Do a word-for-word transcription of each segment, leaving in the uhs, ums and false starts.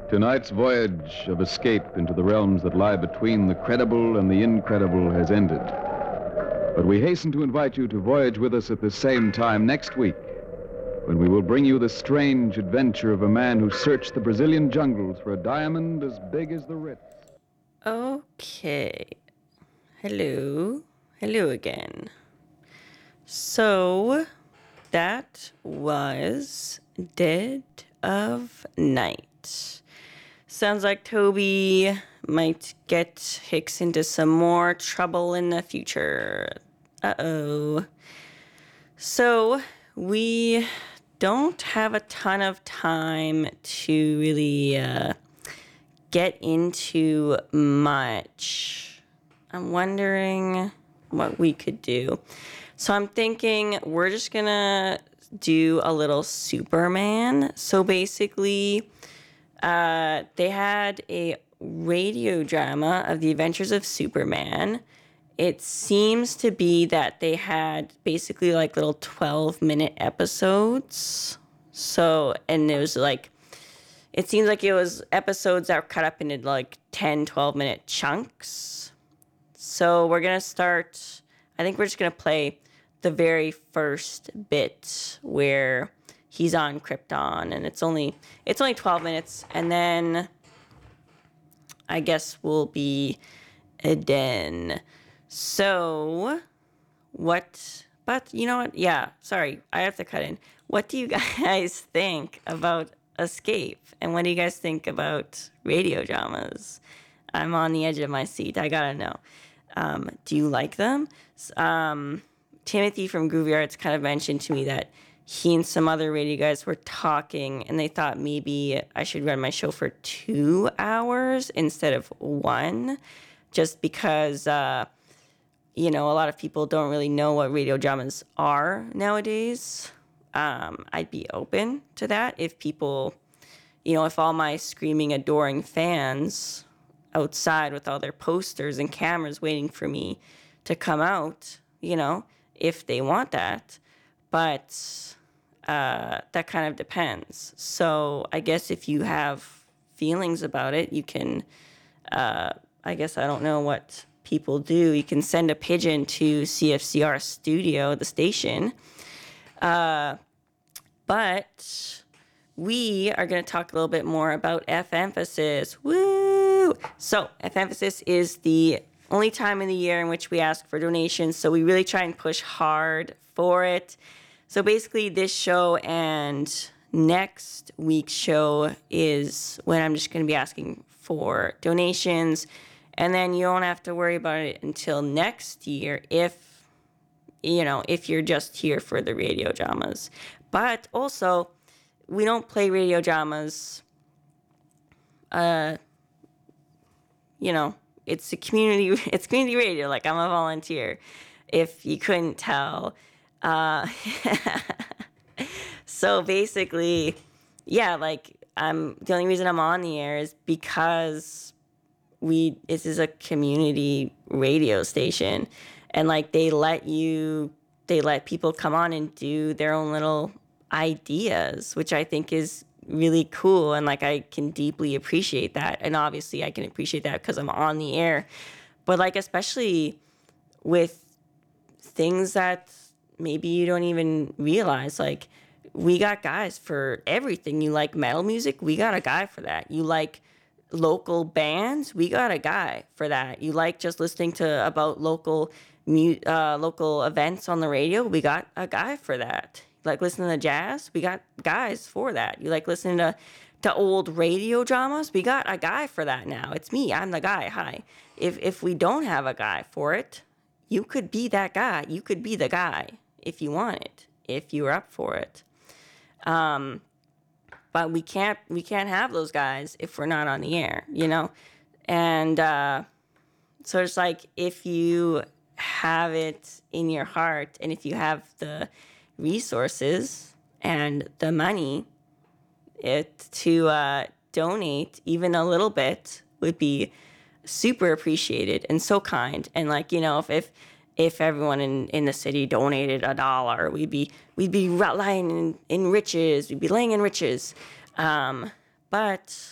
Tonight's voyage of escape into the realms that lie between the credible and the incredible has ended. But we hasten to invite you to voyage with us at the same time next week, when we will bring you the strange adventure of a man who searched the Brazilian jungles for a diamond as big as the Ritz. Okay. Hello. Hello again. So, that was Dead of Night. Sounds like Toby might get Hicks into some more trouble in the future. Uh-oh. So, we don't have a ton of time to really uh, get into much. I'm wondering what we could do. So I'm thinking we're just going to do a little Superman. So basically, uh, they had a radio drama of the adventures of Superman. It seems to be that they had basically like little twelve-minute episodes. So, and it was like, it seems like it was episodes that were cut up into like ten, twelve-minute chunks. So we're going to start, I think we're just going to play the very first bit where he's on Krypton, and it's only it's only twelve minutes, and then I guess we'll be done. So what, but you know what? Yeah, sorry, I have to cut in. What do you guys think about Escape? And what do you guys think about radio dramas? I'm on the edge of my seat. I gotta know. Um, do you like them? Um, Timothy from Groovy Arts kind of mentioned to me that he and some other radio guys were talking, and they thought maybe I should run my show for two hours instead of one, just because, uh, you know, a lot of people don't really know what radio dramas are nowadays. Um, I'd be open to that if people, you know, if all my screaming, adoring fans outside with all their posters and cameras waiting for me to come out, you know, if they want that. But uh, that kind of depends. So I guess if you have feelings about it, you can, uh, I guess I don't know what people do. You can send a pigeon to C F C R Studio, the station. Uh, but we are going to talk a little bit more about F-Emphasis. Woo! So F-Emphasis is the only time in the year in which we ask for donations, so we really try and push hard for it. So basically, this show and next week's show is when I'm just going to be asking for donations, and then you don't have to worry about it until next year if, you know, if you're just here for the radio dramas. But also, we don't play radio dramas, uh, you know, it's a community, it's community radio, like I'm a volunteer, if you couldn't tell. Uh, so basically, yeah, like, I'm, the only reason I'm on the air is because we, this is a community radio station, and like, they let you, they let people come on and do their own little ideas, which I think is really cool, and like I can deeply appreciate that. And obviously I can appreciate that because I'm on the air, but like especially with things that maybe you don't even realize, like we got guys for everything. You like metal music, we got a guy for that. You like local bands, we got a guy for that. You like just listening to about local mu- uh, local events on the radio, we got a guy for that. Like listening to jazz, we got guys for that. You like listening to, to old radio dramas, we got a guy for that now. It's me, I'm the guy, hi. If if we don't have a guy for it, you could be that guy. You could be the guy if you want it, if you're up for it. Um, but we can't we can't have those guys if we're not on the air, you know? And uh, so it's like if you have it in your heart and if you have the resources and the money it to uh, donate even a little bit would be super appreciated and so kind. And like, you know, if if, if everyone in, in the city donated a dollar, we'd be we'd be lying in, in riches, we'd be laying in riches. Um, but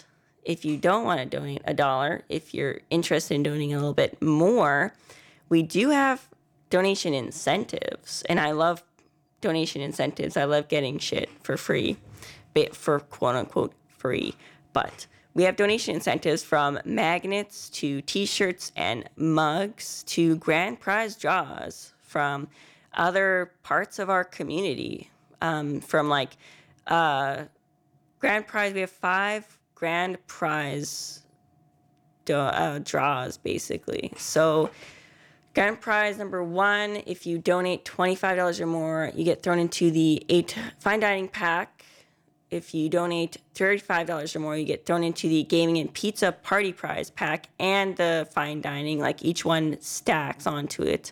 if you don't want to donate a dollar, if you're interested in donating a little bit more, we do have donation incentives. And I love donation incentives. I love getting shit for free, for quote unquote free. But we have donation incentives from magnets to t-shirts and mugs to grand prize draws from other parts of our community. Um, from like uh, grand prize, we have five grand prize do- uh, draws basically. So grand prize number one, if you donate twenty-five dollars or more, you get thrown into the eight fine dining pack. If you donate thirty-five dollars or more, you get thrown into the gaming and pizza party prize pack and the fine dining, like each one stacks onto it.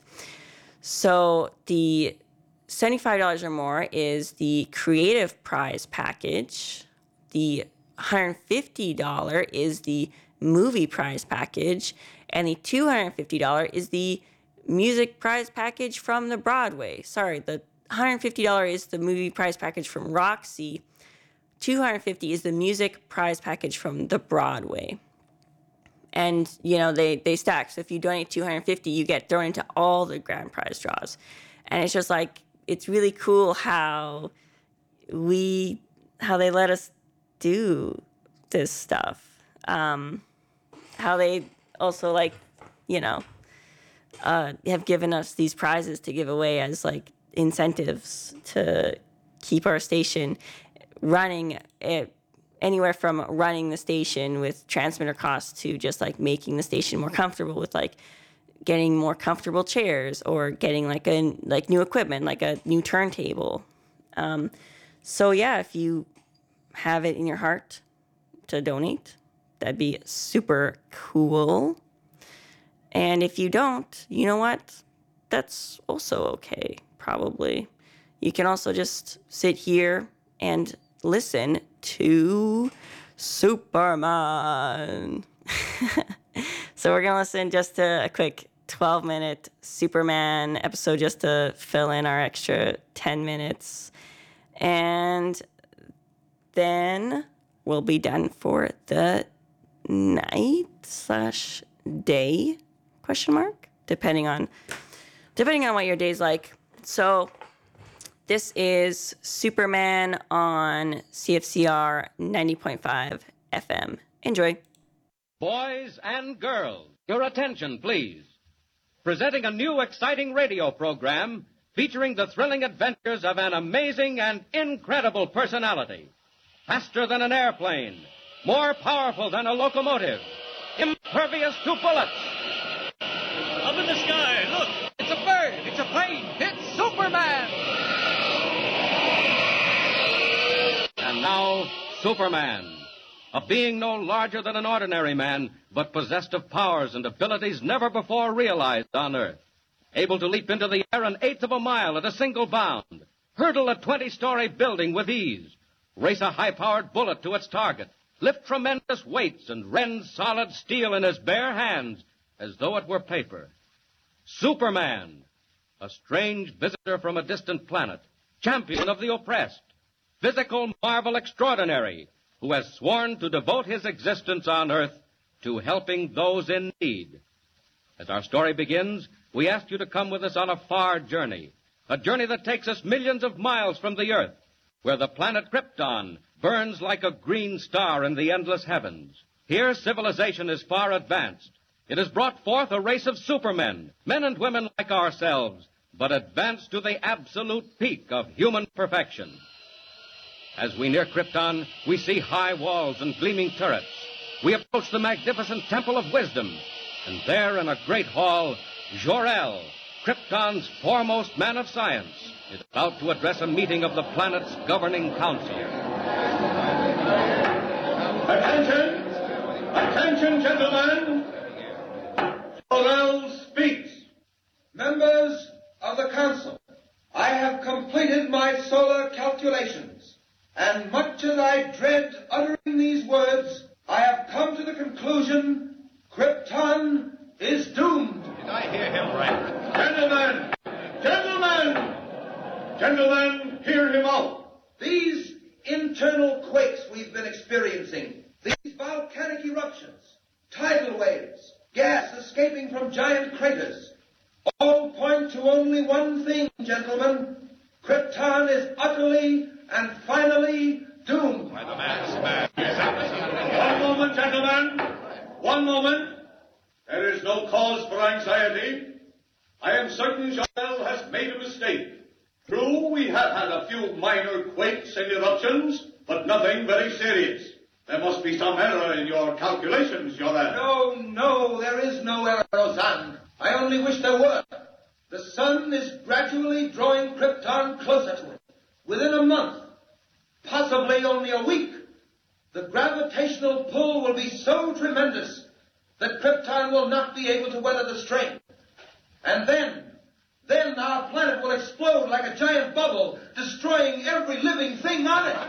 So the seventy-five dollars or more is the creative prize package. The one hundred fifty dollars is the movie prize package. And the two hundred fifty dollars is the music prize package from the Broadway. Sorry, the one hundred fifty dollars is the movie prize package from Roxy. two hundred fifty dollars is the music prize package from the Broadway. And, you know, they, they stack. So if you donate two hundred fifty dollars, you get thrown into all the grand prize draws. And it's just like, it's really cool how we, how they let us do this stuff. Um, how they also, like, you know, uh, have given us these prizes to give away as, like, incentives to keep our station running it, anywhere from running the station with transmitter costs to just like making the station more comfortable with like getting more comfortable chairs or getting like a like new equipment, like a new turntable. Um, so yeah, if you have it in your heart to donate, that'd be super cool. And if you don't, you know what? That's also okay, probably. You can also just sit here and listen to Superman. So we're going to listen just to a quick twelve minute Superman episode just to fill in our extra ten minutes. And then we'll be done for the night slash day, question mark, depending on, depending on what your day's like. So this is Superman on C F C R ninety point five F M. Enjoy. Boys and girls, your attention, please. Presenting a new exciting radio program featuring the thrilling adventures of an amazing and incredible personality. Faster than an airplane, more powerful than a locomotive, impervious to bullets. Up in the sky, look! It's a bird, it's a plane, it's Superman! And now, Superman, a being no larger than an ordinary man, but possessed of powers and abilities never before realized on Earth. Able to leap into the air an eighth of a mile at a single bound, hurdle a twenty-story building with ease, race a high-powered bullet to its target, lift tremendous weights, and rend solid steel in his bare hands as though it were paper. Superman, a strange visitor from a distant planet, champion of the oppressed, physical marvel extraordinary, who has sworn to devote his existence on Earth to helping those in need. As our story begins, we ask you to come with us on a far journey, a journey that takes us millions of miles from the Earth, where the planet Krypton burns like a green star in the endless heavens. Here, civilization is far advanced. It has brought forth a race of supermen, men and women like ourselves, but advanced to the absolute peak of human perfection. As we near Krypton, we see high walls and gleaming turrets. We approach the magnificent Temple of Wisdom, and there in a great hall, Jor-El, Krypton's foremost man of science, is about to address a meeting of the planet's governing council. Attention! Attention, gentlemen! Jor-El speaks. Members of the council, I have completed my solar calculations, and much as I dread uttering these words, I have come to the conclusion Krypton is doomed. Did I hear him right? Gentlemen! Gentlemen! Gentlemen, hear him out. These internal quakes we've been experiencing, these volcanic man. One moment, gentlemen. One moment. There is no cause for anxiety. I am certain Joel has made a mistake. True, we have had a few minor quakes and eruptions, but nothing very serious. There must be some error in your calculations, Joel. No, no, there is no error, Roseanne. I only wish there were. The sun is gradually drawing Krypton closer to it. Within a month, possibly only a week, the gravitational pull will be so tremendous that Krypton will not be able to weather the strain. And then, then our planet will explode like a giant bubble, destroying every living thing on it.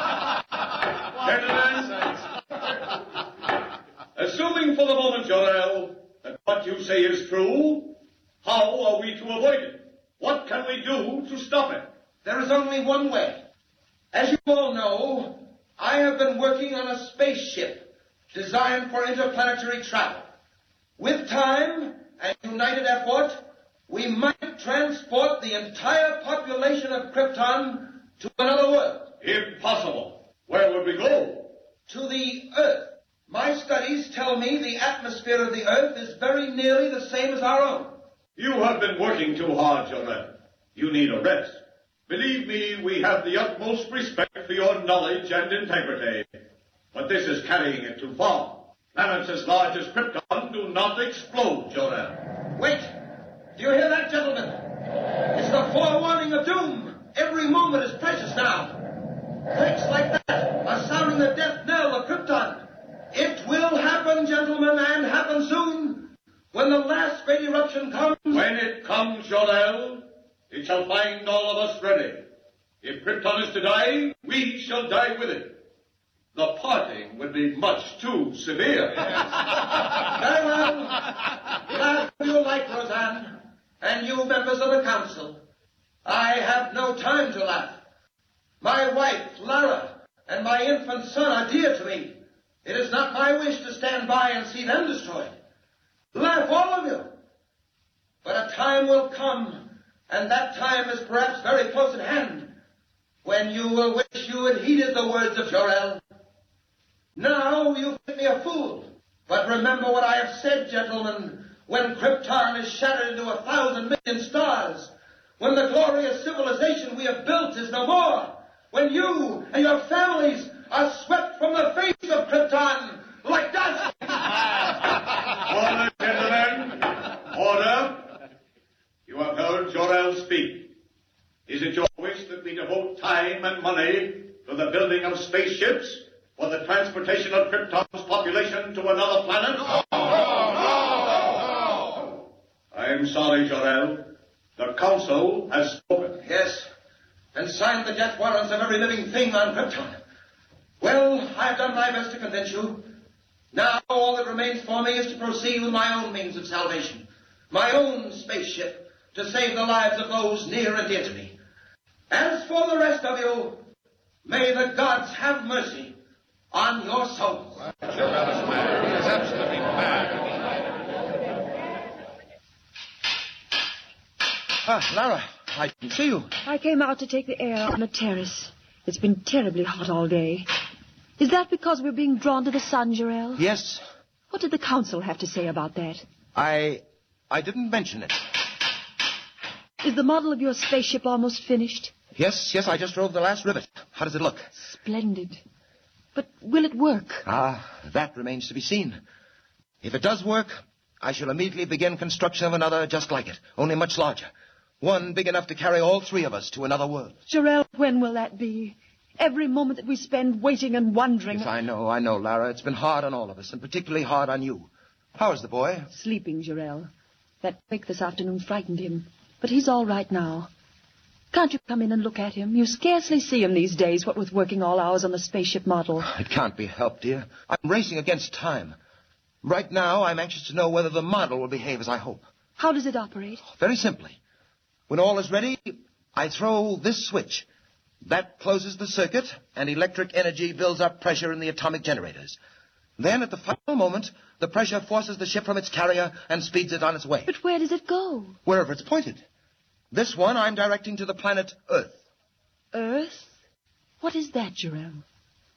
Gentlemen, assuming for the moment, Jor-El, that what you say is true, how are we to avoid it? What can we do to stop it? There is only one way. As you all know, I have been working on a spaceship designed for interplanetary travel. With time and united effort, we might transport the entire population of Krypton to another world. Impossible. Where would we go? To the Earth. My studies tell me the atmosphere of the Earth is very nearly the same as our own. You have been working too hard, Jor-El. You need a rest. Believe me, we have the utmost respect for your knowledge and integrity. But this is carrying it too far. Planets as large as Krypton do not explode, Jor-El. Wait! Do you hear that, gentlemen? It's the forewarning of doom. Every moment is precious now. Quakes like that are sounding the death knell of Krypton. It will happen, gentlemen, and happen soon. When the last great eruption comes... When it comes, Jor-El, it shall find all of us ready. If Krypton is to die, we shall die with it. The parting would be much too severe. Very well. Laugh if you like, Roseanne, and you members of the council. I have no time to laugh. My wife, Lara, and my infant son are dear to me. It is not my wish to stand by and see them destroyed. Laugh, all of you. But a time will come, and that time is perhaps very close at hand, when you will wish you had heeded the words of Jor-El. Now you think me a fool, but remember what I have said, gentlemen. When Krypton is shattered into a thousand million stars, when the glorious civilization we have built is no more, when you and your families are swept from the face of Krypton like dust. Order, gentlemen. Order. You have heard Jor-El speak. Is it your wish that we devote time and money to the building of spaceships for the transportation of Krypton's population to another planet? No, no, no. I'm sorry, Jor-El. The Council has spoken. Yes, and signed the death warrants of every living thing on Krypton. Well, I've done my best to convince you. Now all that remains for me is to proceed with my own means of salvation. My own spaceship to save the lives of those near and dear to me. As for the rest of you, may the gods have mercy on your souls. Jor-El is mad. He is absolutely mad. Ah, Lara, I didn't see you. I came out to take the air on the terrace. It's been terribly hot all day. Is that because we're being drawn to the sun, Jor-El? Yes. What did the council have to say about that? I... I didn't mention it. Is the model of your spaceship almost finished? Yes, yes, I just drove the last rivet. How does it look? Splendid. But will it work? Ah, that remains to be seen. If it does work, I shall immediately begin construction of another just like it, only much larger. One big enough to carry all three of us to another world. Jor-El, when will that be? Every moment that we spend waiting and wondering... Yes, I know, I know, Lara. It's been hard on all of us, and particularly hard on you. How is the boy? Sleeping, Jor-El. That quake this afternoon frightened him. But he's all right now. Can't you come in and look at him? You scarcely see him these days, what with working all hours on the spaceship model. It can't be helped, dear. I'm racing against time. Right now, I'm anxious to know whether the model will behave as I hope. How does it operate? Very simply. When all is ready, I throw this switch. That closes the circuit, and electric energy builds up pressure in the atomic generators. Then, at the final moment, the pressure forces the ship from its carrier and speeds it on its way. But where does it go? Wherever it's pointed. This one I'm directing to the planet Earth. Earth? What is that, Jor-El?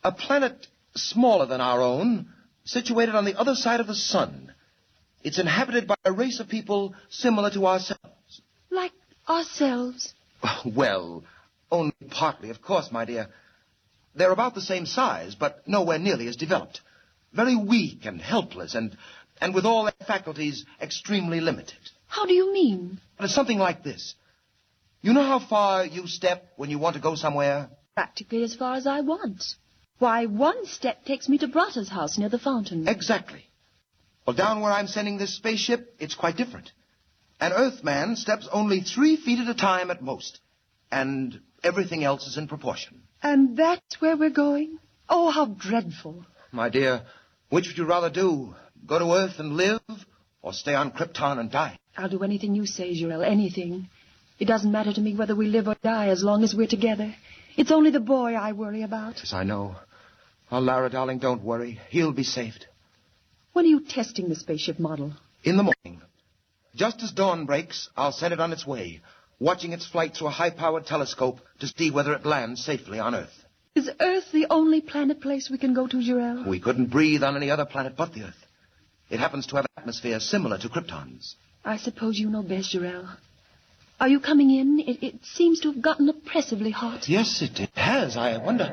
A planet smaller than our own, situated on the other side of the sun. It's inhabited by a race of people similar to ourselves. Like ourselves? Well, only partly, of course, my dear. They're about the same size, but nowhere nearly as developed. Very weak and helpless, and, and with all their faculties extremely limited. How do you mean? It's something like this. You know how far you step when you want to go somewhere? Practically as far as I want. Why, one step takes me to Bratta's house near the fountain. Exactly. Well, down where I'm sending this spaceship, it's quite different. An Earthman steps only three feet at a time at most, and everything else is in proportion. And that's where we're going? Oh, how dreadful. My dear, which would you rather do? Go to Earth and live, or stay on Krypton and die? I'll do anything you say, Jurel, anything. It doesn't matter to me whether we live or die as long as we're together. It's only the boy I worry about. Yes, I know. Oh, Lara, darling, don't worry. He'll be saved. When are you testing the spaceship model? In the morning. Just as dawn breaks, I'll send it on its way, watching its flight through a high-powered telescope to see whether it lands safely on Earth. Is Earth the only planet place we can go to, Jurel? We couldn't breathe on any other planet but the Earth. It happens to have an atmosphere similar to Krypton's. I suppose you know best, Jurel. Are you coming in? It, it seems to have gotten oppressively hot. Yes, it, it has. I wonder.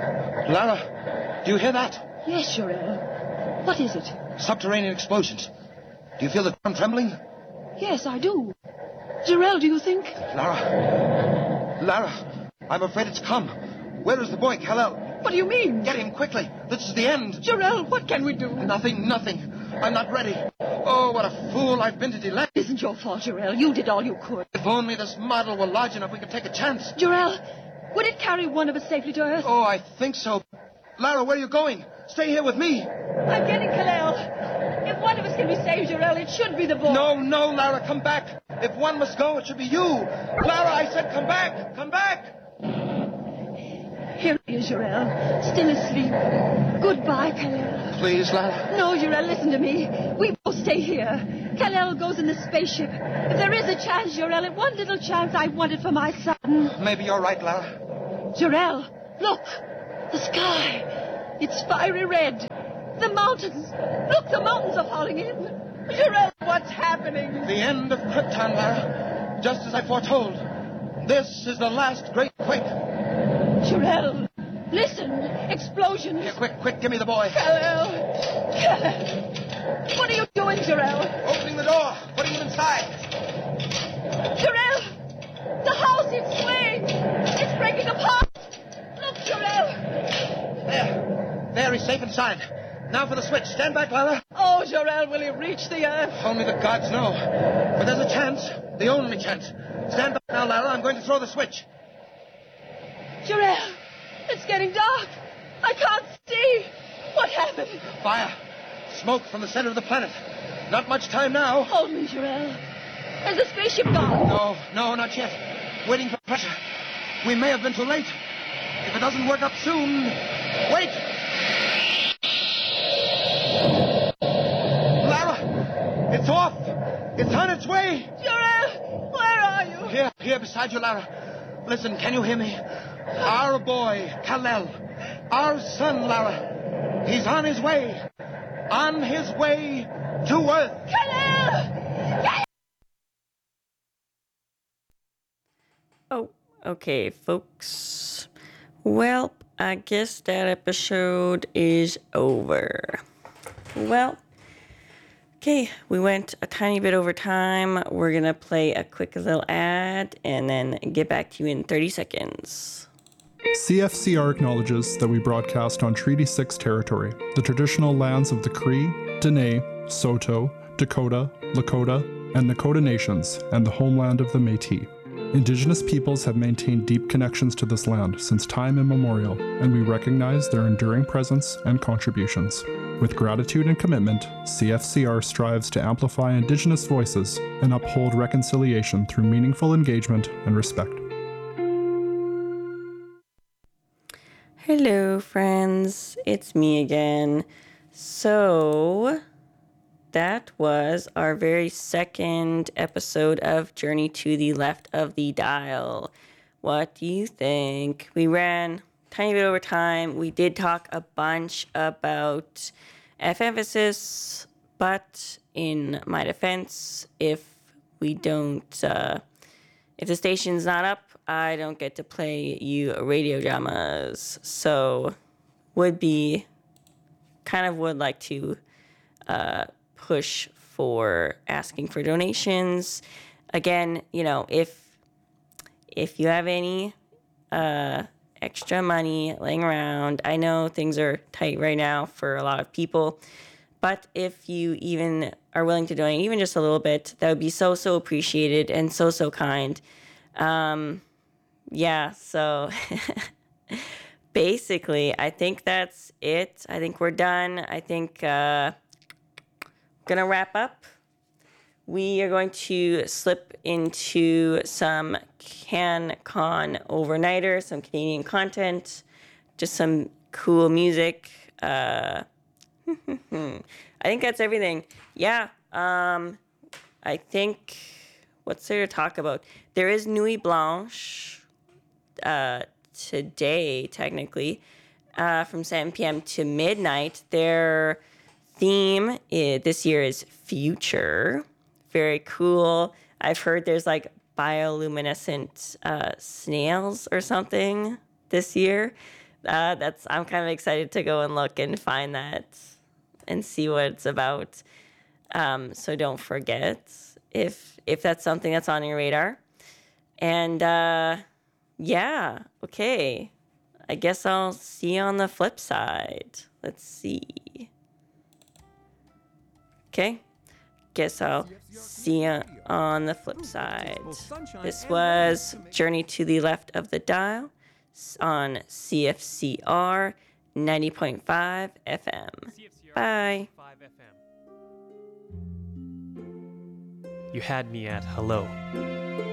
Lara, do you hear that? Yes, Jurel. What is it? Subterranean explosions. Do you feel the ground trembling? Yes, I do. Jurel, do you think? Lara. Lara, I'm afraid it's come. Where is the boy, Kal-El? What do you mean? Get him quickly. This is the end. Jurel, what can we do? Nothing, nothing. I'm not ready. Oh, what a fool I've been to delay. It isn't your fault, Jurel. You did all you could. If only this model were large enough, we could take a chance. Jurel, would it carry one of us safely to Earth? Oh, I think so. Lara, where are you going? Stay here with me. I'm getting Kal-El. If one of us can be saved, Jurel, it should be the boy. No, no, Lara, come back. If one must go, it should be you. Lara, I said come back. Come back. Here he is, Jurel. Still asleep. Goodbye, Kal-El. Please, Lara. No, Jurel, listen to me. We both stay here. Kal-El goes in the spaceship. If there is a chance, Jurel, and one little chance I wanted for my son. Maybe you're right, Lara. Jurel, look. The sky. It's fiery red. The mountains. Look, the mountains are falling in. Jurel, what's happening? The end of Krypton, Lara. Just as I foretold. This is the last great quake. Jurel, listen. Explosions. Here, quick, quick, give me the boy. Kal-El. Kal-El. What are you doing, Jurel? Opening the door. Putting him inside. Jurel! The house is swaying. It's breaking apart. Look, Jurel. There. There, he's safe inside. Now for the switch. Stand back, Lara. Oh, Jurel, will he reach the Earth? Only the gods know. But there's a chance. The only chance. Stand back now, Lara. I'm going to throw the switch. Jurel, it's getting dark. I can't see. What happened? Fire. Smoke from the center of the planet. Not much time now. Hold me, Jurel. Has the spaceship gone? No, no, not yet. Waiting for pressure. We may have been too late. If it doesn't work up soon... Wait! Lara! It's off! It's on its way! Jurel! Where are you? Here, here beside you, Lara. Listen, can you hear me? Our boy, Kal-El. Our son, Lara. He's on his way. On his way to Earth. Kal-El! Kal-El! Oh, okay, folks. Well, I guess that episode is over. Well, okay, we went a tiny bit over time. We're going to play a quick little ad and then get back to you in thirty seconds. C F C R acknowledges that we broadcast on Treaty six territory, the traditional lands of the Cree, Dene, Saulteaux, Dakota, Lakota, and Nakota nations, and the homeland of the Métis. Indigenous peoples have maintained deep connections to this land since time immemorial, and we recognize their enduring presence and contributions. With gratitude and commitment, C F C R strives to amplify Indigenous voices and uphold reconciliation through meaningful engagement and respect. Hello, friends. It's me again. So, that was our very second episode of Journey to the Left of the Dial. What do you think? We ran tiny bit over time. We did talk a bunch about F emphasis, but in my defense, if we don't, uh, if the station's not up, I don't get to play you radio dramas. So would be, kind of would like to uh, push for asking for donations. Again, you know, if if you have any uh, extra money laying around, I know things are tight right now for a lot of people, but if you even are willing to donate, even just a little bit, that would be so, so appreciated and so, so kind. Um, yeah, so basically, I think that's it. I think we're done. I think uh, gonna wrap up. We are going to slip into some CanCon overnighter, some Canadian content, just some cool music. Uh, I think that's everything. Yeah, um, I think, what's there to talk about? There is Nuit Blanche uh, today, technically, uh, from seven p.m. to midnight. Their theme is, this year is future. Very cool. I've heard there's like bioluminescent uh, snails or something this year. Uh, that's I'm kind of excited to go and look and find that and see what it's about. Um, so don't forget if if that's something that's on your radar. And uh, yeah, okay. I guess I'll see you on the flip side. Let's see. Okay. Guess I'll see you on the flip side. This was Journey to the Left of the Dial on C F C R ninety point five F M. Bye. You had me at hello.